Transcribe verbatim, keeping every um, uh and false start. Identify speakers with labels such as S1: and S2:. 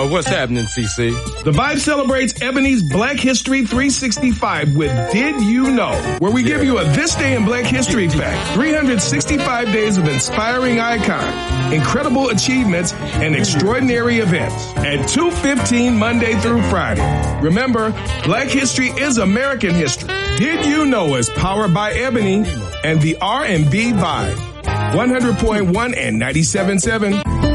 S1: Uh, what's happening, C C?
S2: The Vibe celebrates Ebony's Black History three sixty-five with Did You Know, where we give you a This Day in Black History fact. three hundred sixty-five days of inspiring icons, incredible achievements, and extraordinary events at two fifteen Monday through Friday. Remember, Black History is American history. Did You Know is powered by Ebony and the R and B Vibe. one hundred point one and ninety-seven point seven